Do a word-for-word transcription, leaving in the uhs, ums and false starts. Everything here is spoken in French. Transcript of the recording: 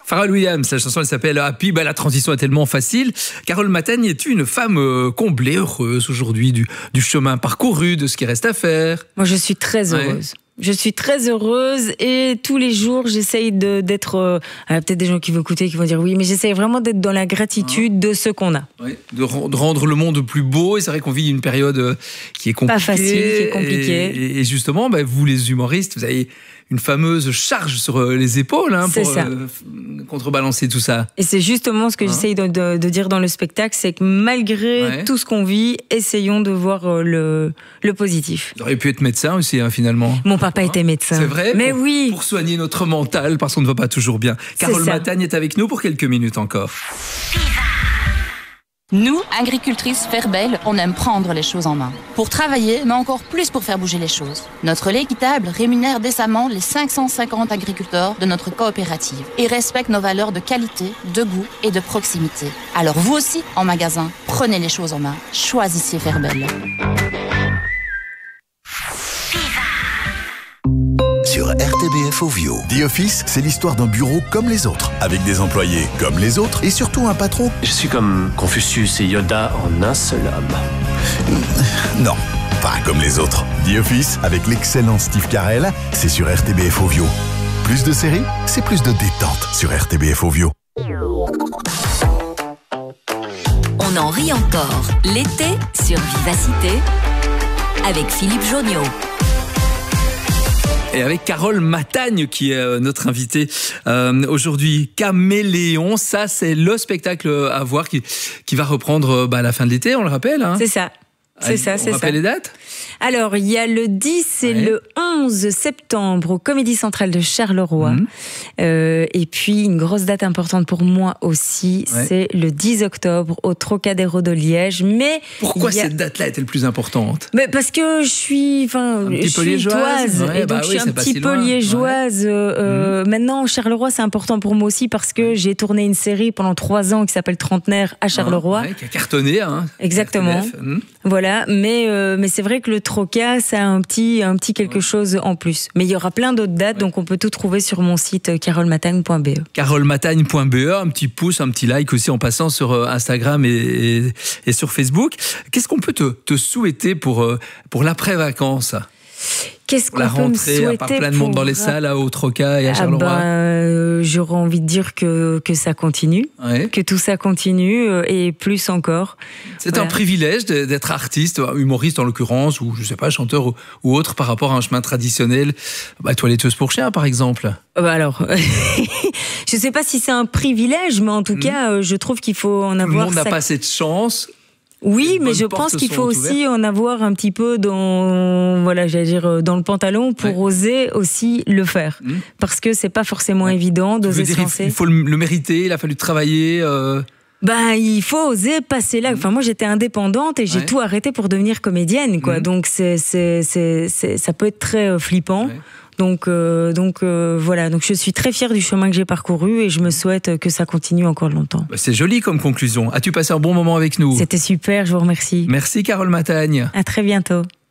Pharrell Williams, la chanson elle s'appelle Happy, bah, la transition est tellement facile. Carole Matagne, es-tu une femme euh, comblée, heureuse aujourd'hui du, du chemin parcouru, de ce qui reste à faire? Moi je suis très heureuse. Ouais. Je suis très heureuse et tous les jours j'essaye de, d'être... Euh, alors peut-être des gens qui vont écouter qui vont dire oui, mais j'essaye vraiment d'être dans la gratitude ah. de ce qu'on a. Oui, de, de rendre le monde plus beau, et c'est vrai qu'on vit une période qui est compliquée. Pas facile, qui est compliquée. Et, et justement, bah, vous les humoristes, vous avez une fameuse charge sur les épaules hein, pour euh, contrebalancer tout ça. Et c'est justement ce que hein j'essaye de, de, de dire dans le spectacle, c'est que malgré ouais. tout ce qu'on vit, essayons de voir euh, le, le positif. Vous auriez pu être médecin aussi hein, finalement. Mon papa hein était médecin. C'est vrai. Mais pour, oui. Pour soigner notre mental parce qu'on ne va pas toujours bien. Carole Matagne est avec nous pour quelques minutes encore. Nous, agricultrices Ferbel, on aime prendre les choses en main. Pour travailler, mais encore plus pour faire bouger les choses. Notre lait équitable rémunère décemment les cinq cent cinquante agriculteurs de notre coopérative et respecte nos valeurs de qualité, de goût et de proximité. Alors vous aussi, en magasin, prenez les choses en main. Choisissez Ferbel. Sur R T B F Ovio. The Office, c'est l'histoire d'un bureau comme les autres, avec des employés comme les autres et surtout un patron. Je suis comme Confucius et Yoda en un seul homme. Non, pas comme les autres. The Office, avec l'excellent Steve Carell, c'est sur R T B F Ovio. Plus de séries, c'est plus de détente sur R T B F Ovio. On en rit encore l'été sur Vivacité avec Philippe Jonniot. Et avec Carole Matagne qui est notre invitée euh, aujourd'hui. Caméléon, ça c'est le spectacle à voir qui, qui va reprendre bah, à la fin de l'été, on le rappelle. Hein. C'est ça. C'est Allez, ça, on c'est rappelle ça. les dates ? Alors, il y a le dix et ouais. le onze septembre au Comédie Centrale de Charleroi. Mmh. Euh, et puis, une grosse date importante pour moi aussi, ouais. c'est le dix octobre au Trocadéro de Liège. Mais pourquoi a... cette date-là est-elle plus importante ? Mais parce que je suis, enfin, je suis liégeoise, ouais, et donc bah je suis oui, un petit peu si liégeoise. Ouais. Euh, mmh. Maintenant, Charleroi, c'est important pour moi aussi parce que ouais. j'ai tourné une série pendant trois ans qui s'appelle Trentenaire à Charleroi. Ouais, qui a cartonné, hein. Exactement. Mmh. Voilà, mais euh, mais c'est vrai que le Troca, ça a un petit un petit quelque ouais. chose en plus. Mais il y aura plein d'autres dates, ouais. donc on peut tout trouver sur mon site carole matagne point b e. carole matagne point b e, un petit pouce, un petit like aussi en passant sur Instagram et, et, et sur Facebook. Qu'est-ce qu'on peut te, te souhaiter pour pour l'après-vacances ? Qu'est-ce qu'on la peut rentrée, me souhaiter à part plein de monde dans les salles, au Troca et à Charleroi. Ah ben, euh, j'aurais envie de dire que, que ça continue, ouais. que tout ça continue et plus encore. C'est voilà. un privilège d'être artiste, humoriste en l'occurrence, ou je sais pas, chanteur ou, ou autre par rapport à un chemin traditionnel. Bah, toiletteuse pour chien, par exemple. Bah alors, je sais pas si c'est un privilège, mais en tout mmh. cas, je trouve qu'il faut en avoir. Tout le monde n'a sa... pas cette chance. Oui, mais je pense qu'il faut aussi en avoir un petit peu dans, voilà, j'allais dire dans le pantalon pour ouais. oser aussi le faire, mmh. parce que c'est pas forcément ouais. évident d'oser se lancer. Il faut le mériter, il a fallu travailler. Euh... Ben, il faut oser passer là. Enfin, moi, j'étais indépendante et j'ai ouais. tout arrêté pour devenir comédienne, quoi. Mmh. Donc, c'est, c'est, c'est, c'est, ça peut être très euh, flippant. Ouais. Donc, euh, donc euh, voilà. Donc, je suis très fière du chemin que j'ai parcouru et je me souhaite que ça continue encore longtemps. C'est joli comme conclusion. As-tu passé un bon moment avec nous ? C'était super. Je vous remercie. Merci, Carole Matagne. À très bientôt.